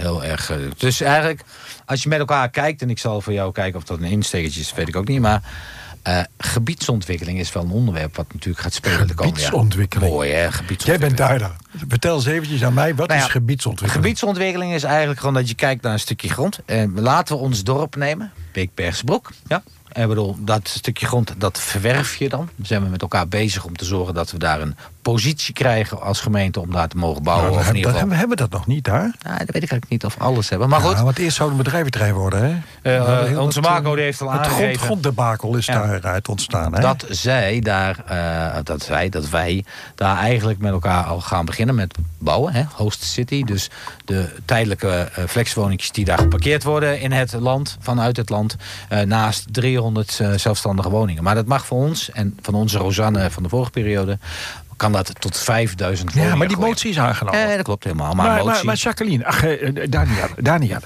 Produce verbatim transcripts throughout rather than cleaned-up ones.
heel erg... Uh, dus eigenlijk, als je met elkaar kijkt... en ik zal voor jou kijken of dat een instekertje is, weet ik ook niet, maar... Uh, gebiedsontwikkeling is wel een onderwerp wat natuurlijk gaat spelen de komende jaren. Gebiedsontwikkeling. Mooi, hè? Gebiedsontwikkeling. Jij bent daar. Vertel eens eventjes aan mij, wat nou ja, is gebiedsontwikkeling? Gebiedsontwikkeling is eigenlijk gewoon dat je kijkt naar een stukje grond. En laten we ons dorp nemen, Beekbergse Broek. Ja. Ik bedoel, dat stukje grond, dat verwerf je dan. Dan zijn we met elkaar bezig om te zorgen dat we daar een positie krijgen als gemeente om daar te mogen bouwen. Nou, of in ieder geval... hebben, hebben we dat nog niet daar? Nou, dat weet ik eigenlijk niet of alles hebben. Maar goed. Ja, want eerst zou een bedrijventerrein worden, hè? Uh, uh, onze Marco die heeft al het aangegeven. Het gronddebakel is ja. daaruit ontstaan, hè? Dat zij daar, uh, dat zij, dat wij daar eigenlijk met elkaar al gaan beginnen met bouwen, hè? Host City. Dus de tijdelijke uh, flexwoningjes die daar geparkeerd worden in het land, vanuit het land, uh, naast driehonderd uh, zelfstandige woningen. Maar dat mag voor ons en van onze Rosanne van de vorige periode, kan dat tot vijfduizend woningen. Ja, maar die gooien. motie is aangenomen. Ja, dat klopt helemaal. Maar, maar, motie... maar, maar Jacqueline, ach, uh, Danielle, Danielle.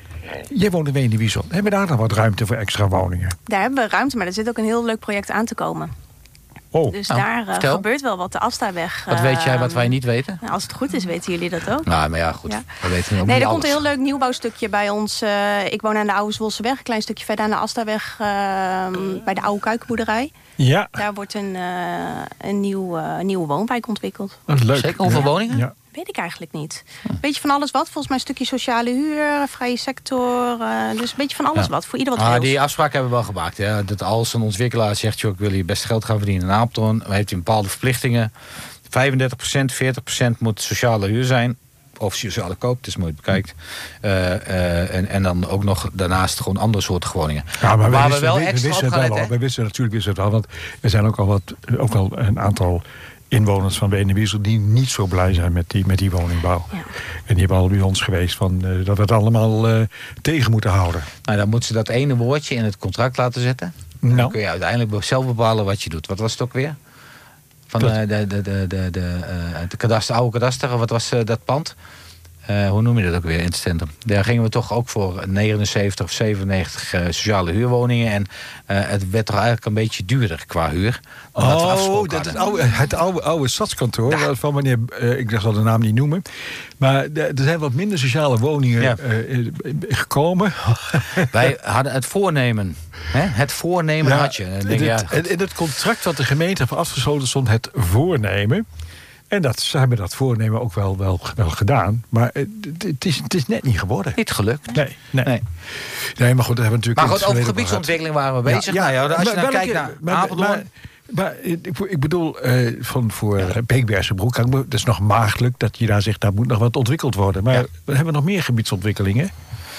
Jij woont in Weendewiesel. Hebben we daar nog wat ruimte voor extra woningen? Daar hebben we ruimte, maar er zit ook een heel leuk project aan te komen. Oh. Dus nou, daar uh, gebeurt wel wat. De Astaweg. Wat weet jij wat wij niet weten? Nou, als het goed is, weten jullie dat ook. Nou, maar ja, goed. Ja. We weten ook nee, niet er alles. komt een heel leuk nieuwbouwstukje bij ons. Uh, ik woon aan de Oude Zwolseweg, een klein stukje verder aan de Astaweg, uh, bij de Oude Kuikenboerderij. Ja. Daar wordt een, uh, een nieuw, uh, nieuwe woonwijk ontwikkeld. Dat is leuk. Zeker, hoeveel ja. woningen? Ja. Weet ik eigenlijk niet. Een beetje van alles wat. Volgens mij een stukje sociale huur, vrije sector. Uh, dus een beetje van alles ja. wat. Voor ieder wat ah, wils. Die afspraak hebben we wel gemaakt. Ja. Dat als een ontwikkelaar zegt, joh, ik wil hier best geld gaan verdienen in Apeldoorn, dan heeft hij bepaalde verplichtingen. vijfendertig procent, veertig procent moet sociale huur zijn. Of sociale koop, het is mooi bekijkt. Uh, uh, en, en dan ook nog daarnaast gewoon andere soorten woningen. Ja, maar waar we, wisten, wel we, extra we op wisten gaan het letten. Al, we wisten natuurlijk wisten het al, want er zijn ook al wat, ook wel een aantal inwoners van Weendewiesel die niet zo blij zijn met die, met die woningbouw. Ja. En die hebben al bij ons geweest van uh, dat we het allemaal uh, tegen moeten houden. Nou, dan moeten ze dat ene woordje in het contract laten zetten. Nou. Dan kun je uiteindelijk zelf bepalen wat je doet. Wat was het ook weer? Van de, de, de, de, de, de, uh, de kadaster, oude kadaster, wat was uh, dat pand? Uh, hoe noem je dat ook weer in het centrum? Daar gingen we toch ook voor negenenzeventig of zevenennegentig uh, sociale huurwoningen. En uh, het werd toch eigenlijk een beetje duurder qua huur. Oh, dat is het oude, het oude, oude stadskantoor. Ja. Van meneer, uh, ik zal de naam niet noemen. Maar de, er zijn wat minder sociale woningen ja. uh, gekomen. Wij hadden het voornemen. Hè? Het voornemen ja, had je. En denk, ja, in, in het contract wat de gemeente heeft afgesloten stond het voornemen. En dat, ze hebben dat voornemen ook wel, wel, wel gedaan. Maar het, het, is, het is net niet geworden. Niet gelukt. Nee, nee. nee. nee maar goed, dat hebben we natuurlijk... Maar goed, over gebiedsontwikkeling waren we bezig. Ja, ja, nou, als je dan kijkt naar maar, Apeldoorn... Maar, maar ik, ik bedoel, uh, van voor ja. Beekbergse Broek... dat is nog maagdelijk dat je daar zegt... daar moet nog wat ontwikkeld worden. Maar ja. we hebben nog meer gebiedsontwikkelingen.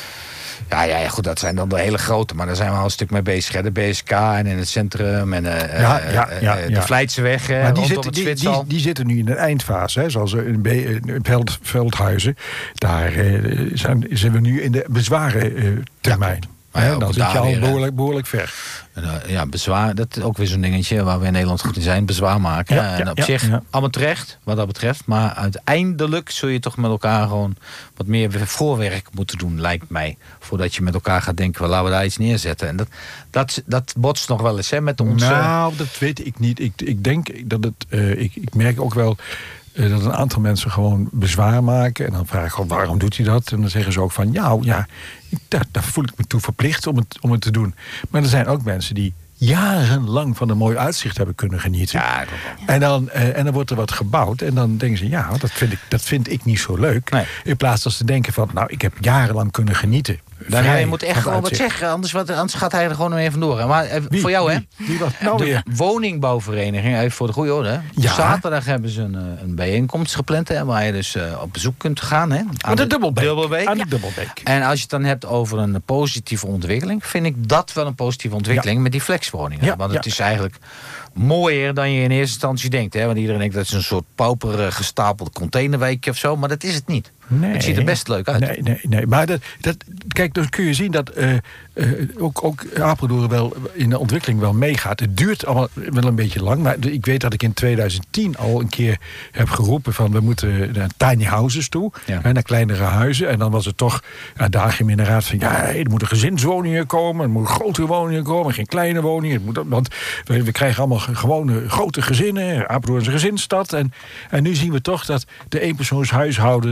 Ja, ja, ja, goed, dat zijn dan de hele grote. Maar daar zijn we al een stuk mee bezig. Hè. De B S K en in het centrum. En uh, ja, ja, ja, uh, de ja. Vlijtseweg uh, maar die rondom zitten, het die, Zwitsal. Die, die zitten nu in de eindfase. Hè, zoals in, in Veld, Veldhuizen. Daar uh, zijn, zijn we nu in de bezwaren uh, termijn. Ja. Maar ja, dan zit je al behoorlijk, behoorlijk ver. Ja, bezwaar, dat is ook weer zo'n dingetje waar we in Nederland goed in zijn. Bezwaar maken. Ja, en op ja, zich ja. allemaal terecht, wat dat betreft. Maar uiteindelijk zul je toch met elkaar gewoon wat meer voorwerk moeten doen, lijkt mij. Voordat je met elkaar gaat denken, well, laten we daar iets neerzetten. En dat, dat, dat botst nog wel eens hè, met onze... Nou, dat weet ik niet. Ik, ik denk dat het... Uh, ik, ik merk ook wel... Uh, dat een aantal mensen gewoon bezwaar maken. En dan vraag ik gewoon, waarom doet hij dat? En dan zeggen ze ook van, ja, ja daar, daar voel ik me toe verplicht om het, om het te doen. Maar er zijn ook mensen die jarenlang van een mooi uitzicht hebben kunnen genieten. Ja, en, dan, uh, en dan wordt er wat gebouwd. En dan denken ze, ja, dat vind ik, dat vind ik niet zo leuk. Nee. In plaats van ze denken van, nou, ik heb jarenlang kunnen genieten. Dan ja, je moet echt gewoon wat zeggen, anders, wat, anders gaat hij er gewoon mee vandoor. Maar eh, wie, voor jou, wie, hè? Wie was nou de weer? woningbouwvereniging, even voor de goede orde. Hè? Ja. Zaterdag hebben ze een, een bijeenkomst gepland, hè, waar je dus uh, op bezoek kunt gaan. Hè, aan, aan de, de Dubbelbeek. Dubbelbeek. Aan de Dubbelbeek. En als je het dan hebt over een positieve ontwikkeling, vind ik dat wel een positieve ontwikkeling ja. met die flexwoningen. Ja, Want het ja. is eigenlijk mooier dan je in eerste instantie denkt. Hè? Want iedereen denkt dat het een soort pauper gestapeld containerwijkje of zo, maar dat is het niet. Nee, het ziet er best leuk uit. Nee, nee, nee. Maar dat, dat, kijk, dan kun je zien dat uh, uh, ook, ook Apeldoorn wel in de ontwikkeling wel meegaat. Het duurt allemaal wel een beetje lang. Maar ik weet dat ik in tweeduizend tien al een keer heb geroepen van we moeten naar tiny houses toe. Ja. Hè, naar kleinere huizen. En dan was het toch uh, dagen in de raad van ja, er moeten gezinswoningen komen. Er moeten grotere woningen komen. Geen kleine woningen. Het moet, want we, we krijgen allemaal gewone grote gezinnen. Apeldoorn is een gezinsstad. En, en nu zien we toch dat de eenpersoonshuishoudens en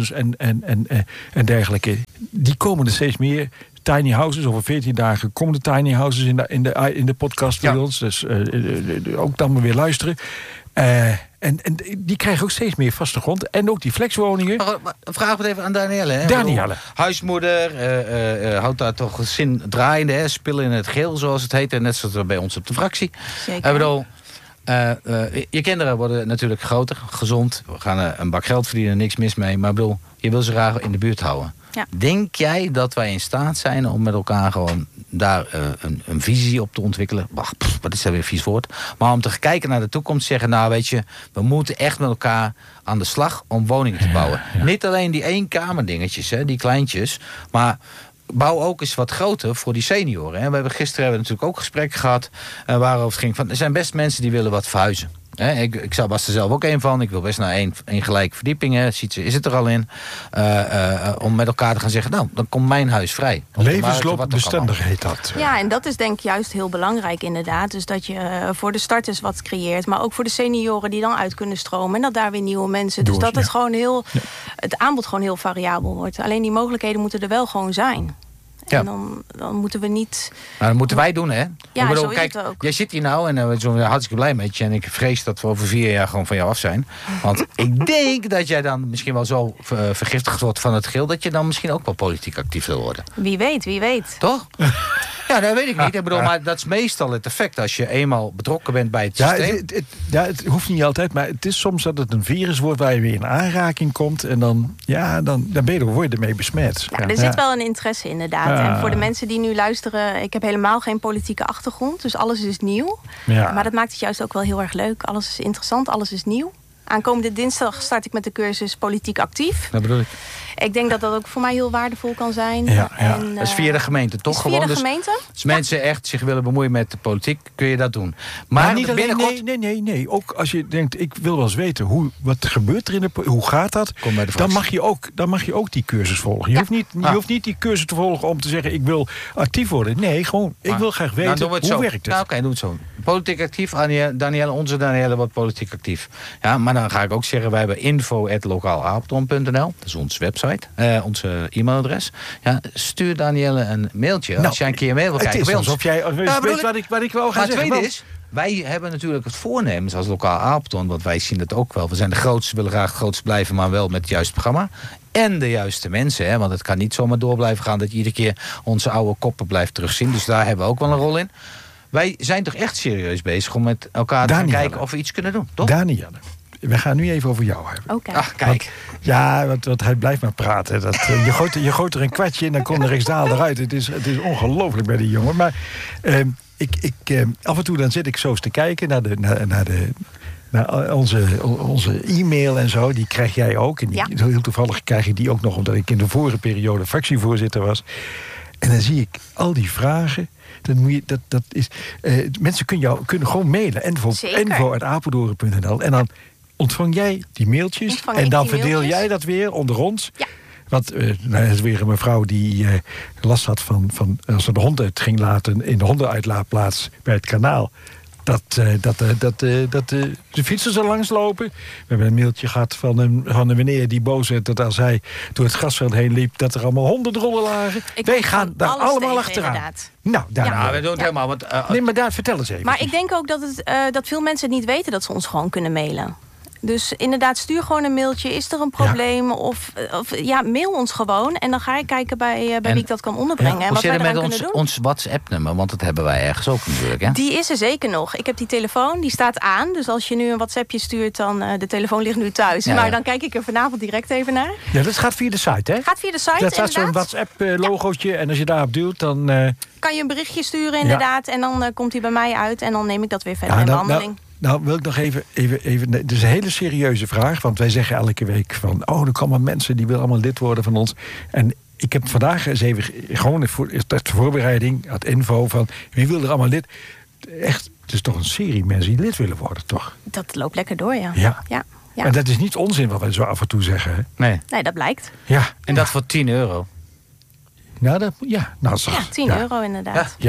en, en, en, en dergelijke. Die komen er steeds meer. Tiny houses, over veertien dagen komen de tiny houses in de, in de, in de podcast voor ja. ons. Dus uh, ook dan maar weer luisteren. Uh, en, en die krijgen ook steeds meer vaste grond. En ook die flexwoningen. Vraag het even aan Danielle. Hè? Danielle. Huismoeder, uh, uh, houdt daar toch zin draaiende. Hè? Spillen in het geel, zoals het heet. Net zoals bij ons op de fractie. Zeker. Ik bedoel, uh, uh, je kinderen worden natuurlijk groter, gezond. We gaan uh, een bak geld verdienen, niks mis mee. Maar ik bedoel, je wil ze graag in de buurt houden. Ja. Denk jij dat wij in staat zijn om met elkaar gewoon daar uh, een, een visie op te ontwikkelen? Ach, pff, wat is dat weer een vies woord? Maar om te kijken naar de toekomst, zeggen, nou weet je, we moeten echt met elkaar aan de slag om woningen te bouwen. Ja, ja. Niet alleen die eenkamerdingetjes, hè, die kleintjes, maar bouw ook eens wat groter voor die senioren. Hè. We hebben gisteren hebben we natuurlijk ook gesprekken gehad uh, waarover het ging van, er zijn best mensen die willen wat verhuizen. He, ik, ik was er zelf ook een van. Ik wil best naar één, één gelijke verdieping. Ziet ze, is het er al in. Uh, uh, om met elkaar te gaan zeggen, nou, dan komt mijn huis vrij. Levensloopbestendig heet dat. Ja, en dat is denk ik juist heel belangrijk inderdaad. Dus dat je uh, voor de starters wat creëert. Maar ook voor de senioren die dan uit kunnen stromen. En dat daar weer nieuwe mensen. Dus Door, dat ja. het gewoon heel, ja. het aanbod gewoon heel variabel wordt. Alleen die mogelijkheden moeten er wel gewoon zijn. Ja. En dan, dan moeten we niet... Nou, dat moeten wij doen, hè? Ja, ik bedoel, zo is kijk, het ook. Jij zit hier nou en uh, ik ben hartstikke blij met je. En ik vrees dat we over vier jaar gewoon van jou af zijn. Want ik denk dat jij dan misschien wel zo uh, vergiftigd wordt van het geel... dat je dan misschien ook wel politiek actief wil worden. Wie weet, wie weet. Toch? Ja, dat weet ik niet. Ik bedoel, maar dat is meestal het effect als je eenmaal betrokken bent bij het systeem. Ja, het, het, ja, het hoeft niet altijd, maar het is soms dat het een virus wordt waar je weer in aanraking komt. En dan, ja, dan, dan ben je er, word je ermee besmet. Ja, er ja. zit wel een interesse inderdaad. Ja. En voor de mensen die nu luisteren, ik heb helemaal geen politieke achtergrond. Dus alles is nieuw. Ja. Maar dat maakt het juist ook wel heel erg leuk. Alles is interessant, alles is nieuw. Aankomende dinsdag start ik met de cursus Politiek Actief. Dat bedoel ik. Ik denk dat dat ook voor mij heel waardevol kan zijn. Ja, ja. En, uh, dat is via de gemeente, toch? Is via gewoon. de Dus, gemeente? als mensen ja. echt zich willen bemoeien met de politiek, kun je dat doen. Maar, maar niet alleen, binnenkort... nee, nee, nee, nee. Ook als je denkt, ik wil wel eens weten, hoe, wat gebeurt er in de hoe gaat dat? Kom bij de dan, mag je ook, dan mag je ook die cursus volgen. Je, ja. hoeft niet, je ah. hoeft niet die cursus te volgen om te zeggen, ik wil actief worden. Nee, gewoon, ik maar, wil graag weten, nou, hoe zo. werkt het? Nou, Oké, okay, doe het zo. Politiek actief, Danielle, onze Danielle wordt politiek actief. Ja, maar dan ga ik ook zeggen, wij hebben info at lokaalapeldoorn punt n l. Dat is onze website, uh, onze e-mailadres. Ja, stuur Danielle een mailtje nou, als jij een keer mail wil kijken. Het is alsof jij ja, weet wat ik, wat ik wel ga maar zeggen. Maar het tweede is, wij hebben natuurlijk het voornemens als lokaal Apeldoorn, want wij zien het ook wel. We zijn de grootste, willen graag het grootste blijven, maar wel met het juiste programma. En de juiste mensen, hè, want het kan niet zomaar door blijven gaan dat je iedere keer onze oude koppen blijft terugzien. Dus daar hebben we ook wel een rol in. Wij zijn toch echt serieus bezig om met elkaar te gaan kijken of we iets kunnen doen, toch? Danielle, we gaan nu even over jou hebben. Oké. Okay. Ach, kijk. Want, ja, want, want hij blijft maar praten. Dat, uh, je, gooit, je gooit er een kwartje in, dan komt de rechtsdaal eruit. Het is, het is ongelooflijk bij die jongen. Maar uh, ik, ik, uh, af en toe dan zit ik zo eens te kijken naar de... Naar, naar de Nou, onze, onze e-mail en zo, die krijg jij ook. En die, ja. Heel toevallig krijg ik die ook nog, omdat ik in de vorige periode fractievoorzitter was. En dan zie ik al die vragen. Dat moet je, dat, dat is, uh, mensen kunnen, jou, kunnen gewoon mailen. info at apeldoorn punt n l. En dan ontvang jij die mailtjes. Ontvang en dan verdeel mailtjes. jij dat weer onder ons. Ja. Want uh, nou, er is weer een mevrouw die uh, last had van, van... als ze de hond uit ging laten in de hondenuitlaatplaats bij het kanaal. Dat, uh, dat, uh, dat, uh, dat uh, de fietsers er langs lopen. We hebben een mailtje gehad van een, van een meneer die boos werd dat als hij door het grasveld heen liep, dat er allemaal hondendrollen lagen. Ik Wij gaan daar allemaal tegen, achteraan. Inderdaad. Nou, daarna. Ja, we doen het ja. helemaal. Want, uh, nee, maar daar vertel eens even. Maar ik denk ook dat, het, uh, dat veel mensen het niet weten dat ze ons gewoon kunnen mailen. Dus inderdaad, stuur gewoon een mailtje. Is er een probleem? Ja. Of, of ja, mail ons gewoon. En dan ga ik kijken bij, uh, bij en, wie ik dat kan onderbrengen. Ja, en wat wij eraan kunnen doen. Ons WhatsApp-nummer, want dat hebben wij ergens ook natuurlijk. Hè? Die is er zeker nog. Ik heb die telefoon, die staat aan. Dus als je nu een WhatsAppje stuurt, dan uh, de telefoon ligt nu thuis. Ja, maar ja. dan kijk ik er vanavond direct even naar. Ja, dat gaat via de site, hè? Gaat via de site, dat staat zo'n WhatsApp-logootje. Ja. En als je daarop duwt, dan... Uh... kan je een berichtje sturen, inderdaad. Ja. En dan uh, komt hij bij mij uit. En dan neem ik dat weer verder ja, in nou, behandeling. Nou, Nou, wil ik nog even... even, even het is een hele serieuze vraag. Want wij zeggen elke week van... oh, er komen mensen die willen allemaal lid worden van ons. En ik heb vandaag eens even... gewoon voor de voorbereiding... had info van... wie wil er allemaal lid... Echt, het is toch een serie mensen die lid willen worden, toch? Dat loopt lekker door, ja. Ja. ja, ja. En dat is niet onzin wat wij zo af en toe zeggen, hè? Nee. Nee, dat blijkt. Ja. En dat voor tien euro. Nou, dat, ja. Nou, dat ja, tien ja. euro inderdaad. Ja. ja.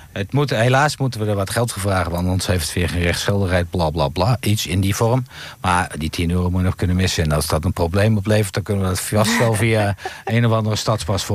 Het moet, helaas moeten we er wat geld voor vragen, want anders heeft het weer geen rechtsgeldigheid, bla bla bla. Iets in die vorm. Maar die tien euro moet je nog kunnen missen. En als dat een probleem oplevert, dan kunnen we dat vast wel via een of andere stadspas voor